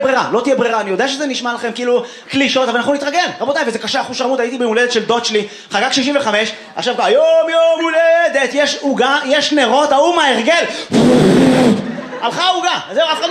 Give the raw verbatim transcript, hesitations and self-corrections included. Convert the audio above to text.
ברירה, לא תהיה ברירה, אני יודע שזה נשמע לכם כאילו קלישות, אבל אנחנו נתרגל, רבותיי, וזה קשה, אחוז שרמוט, הייתי בהולדת של דוד שלי, חגג שישים וחמש, עכשיו כבר, יום יום הולדת, יש עוגה, יש נרות, ההוא מההרגל, הלכה עוגה, זהו, אף אחד לא